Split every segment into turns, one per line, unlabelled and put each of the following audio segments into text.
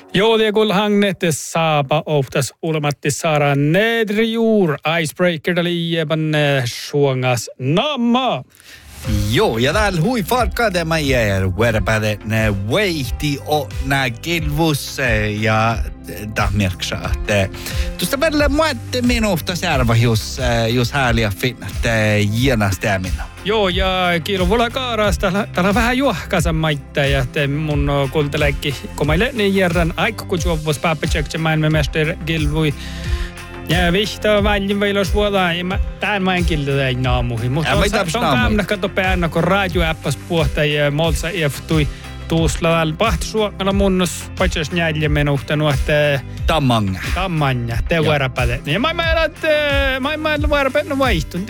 Jo, det går hangnet saapa oftas ulmatti saara nedrijuur icebreaker liiban suongas namma.
Joo, ja täällä hui farkade meidän verpäde ne veihti o nää kilvus ja tahmerksa, että tuosta välillä muette minusta särvä jos hääliä finnat jänästäminen.
Joo, ja kilvulla kaaras täällä vähän juohkasa maittaa, ja mun kuunteleekin, kun mä niin järjän aika kun juovus pääpätsäksä maailman mester kilvui. Ja vihtaa välin veilos vuodaa, ja tään mä en kiltä ei naamuhi. Mutta on kaamna kato päänä, kun radioäppäs puhtaa ja molsa eftui tuuslalla pahtusuokalla munnos paitsi njälje menuhtanut, että Tammanja, te vuoropäde. Ja mä en vuoropäde vaihtun.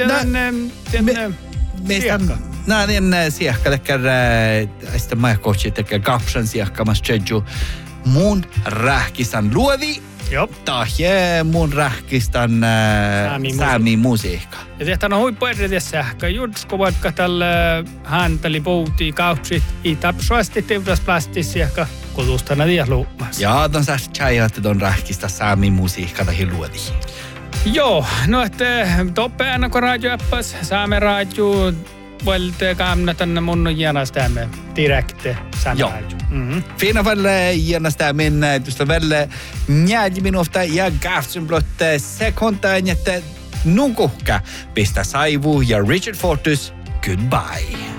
Näin siekka, että mä kohti tekee kapsan siekkamas tsedju mun rähkisan luovi.
Joo.
Tahje mun rähkistan saami musiikka.
Ja tehtävän on huippuerides sähkö. Jutsko vaikka tällä hänteli poutii kaupsit i tapsuasti tevdas plastisiekka kulustana tiedä luumas.
Ja ton sä tjäjä, että ton rähkistä saami musiikka tahi luodi.
Joo, no että toppeana kun radioäppäs saame radio voilte kaamna tänne mun jänästämme direkte saame radio.
Fina välle jänästämin tuosta välle njääli minusta ja kahtsun blotte sekuntaan, että nukuhka pistä Saivu ja Richard Fortus goodbye.